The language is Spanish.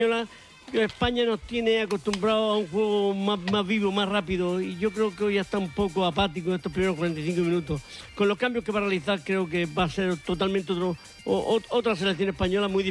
España nos tiene acostumbrados a un juego más vivo, más rápido, y yo creo que hoy ya está un poco apático en estos primeros 45 minutos. Con los cambios que va a realizar creo que va a ser totalmente otra selección española muy diferente.